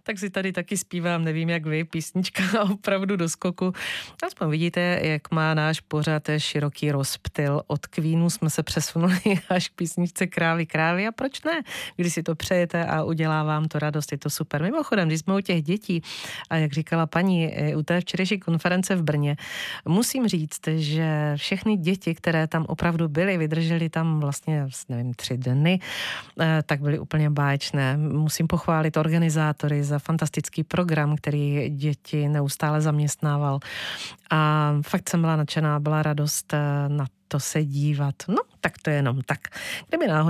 Tak si tady taky zpívám, nevím jak vy, písnička opravdu do skoku. Aspoň vidíte, jak má náš pořad široký rozptyl. Od Queenu jsme se přesunuli až k písničce Krávy, krávy a proč ne? Když si to přejete a udělá vám to radost, je to super. Mimochodem, když jsme u těch dětí a jak říkala paní u té včerejší konference v Brně, musím říct, že všechny děti, které tam opravdu byly, vydržely tam vlastně, nevím, 3 dny, tak byly úplně báječné. Musím pochválit organizátory za fantastický program, který děti neustále zaměstnával. A fakt jsem byla nadšená, byla radost na to se dívat. No, tak to je jenom tak. Kdyby náhodou